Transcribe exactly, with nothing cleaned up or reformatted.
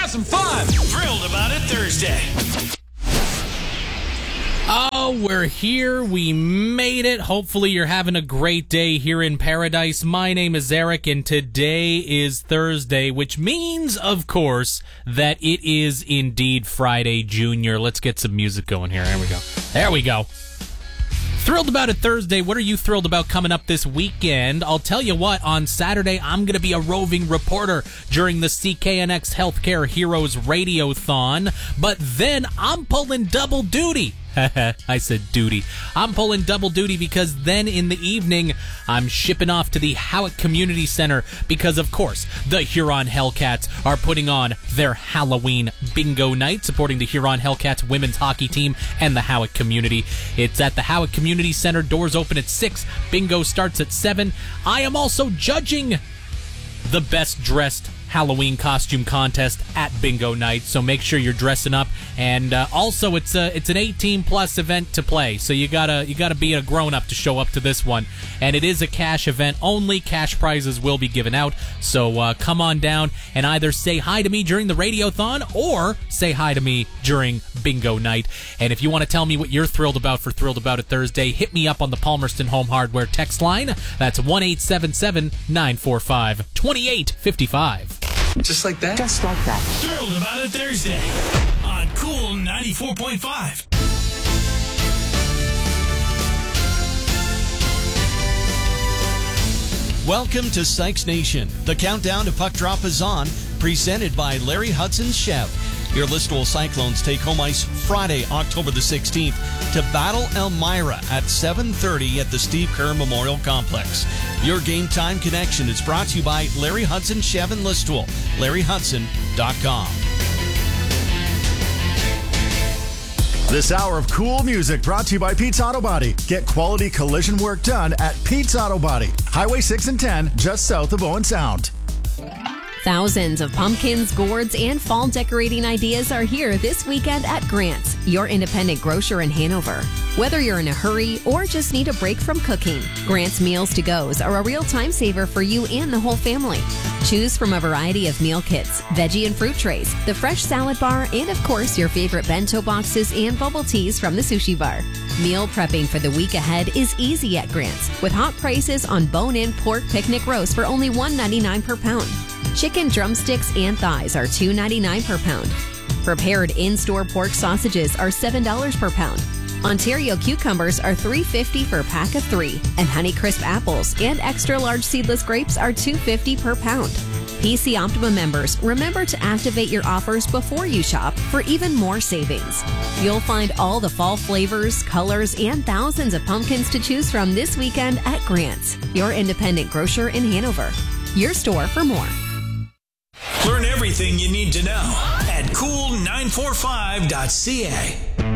have some fun. Thrilled About It Thursday. Oh, we're here. We made it. Hopefully you're having a great day here in paradise. My name is Eric, and today is Thursday, which means, of course, that it is indeed Friday Junior. Let's get some music going here. There we go. There we go. Thrilled About It Thursday. What are you thrilled about coming up this weekend? I'll tell you what, on Saturday, I'm going to be a roving reporter during the C K N X Healthcare Heroes Radiothon, but then I'm pulling double duty. I said duty. I'm pulling double duty because then in the evening, I'm shipping off to the Howick Community Center because, of course, the Huron Hellcats are putting on their Halloween bingo night, supporting the Huron Hellcats women's hockey team and the Howick community. It's at the Howick Community Center. Doors open at six. Bingo starts at seven. I am also judging the best dressed Halloween costume contest at bingo night, so make sure you're dressing up. And uh, also, it's a it's an eighteen plus event to play, so you gotta you gotta be a grown up to show up to this one. And it is a cash event only. Cash prizes will be given out, so uh, come on down and either say hi to me during the Radiothon or say hi to me during bingo night. And if you want to tell me what you're thrilled about for Thrilled About It Thursday, hit me up on the Palmerston Home Hardware text line. That's one eight seven seven, nine four five, two eight five five. Just like that? Just like that. Thrilled About It Thursday on Cool ninety-four point five. Welcome to Sykes Nation. The countdown to puck drop is on, presented by Larry Hudson's Chev. Your Listowel Cyclones take home ice Friday, October the sixteenth to battle Elmira at seven thirty at the Steve Kerr Memorial Complex. Your Game Time Connection is brought to you by Larry Hudson Chev and Listowel. Larry Hudson dot com. This hour of cool music brought to you by Pete's Auto Body. Get quality collision work done at Pete's Auto Body. Highway six and ten, just south of Owen Sound. Thousands of pumpkins, gourds, and fall decorating ideas are here this weekend at Grant's, your independent grocer in Hanover. Whether you're in a hurry or just need a break from cooking, Grant's Meals to Go's are a real time saver for you and the whole family. Choose from a variety of meal kits, veggie and fruit trays, the fresh salad bar, and of course your favorite bento boxes and bubble teas from the sushi bar. Meal prepping for the week ahead is easy at Grant's, with hot prices on bone-in pork picnic roast for only one ninety-nine per pound. Chicken drumsticks and thighs are two ninety-nine per pound. Prepared in-store pork sausages are seven dollars per pound. Ontario cucumbers are three fifty for a pack of three, and Honeycrisp apples and extra large seedless grapes are two fifty per pound. P C Optima members, remember to activate your offers before you shop for even more savings. You'll find all the fall flavors, colors, and thousands of pumpkins to choose from this weekend at Grant's, your independent grocer in Hanover. Your store for more. Learn everything you need to know at cool nine four five dot c a.